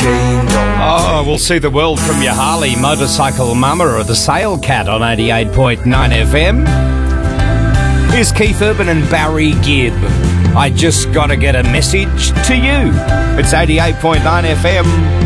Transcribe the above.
Oh, we'll see the world from your Harley, Motorcycle Mama or the Sail Cat on 88.9 FM. Here's Keith Urban and Barry Gibb. I just gotta get a message to you. It's 88.9 FM.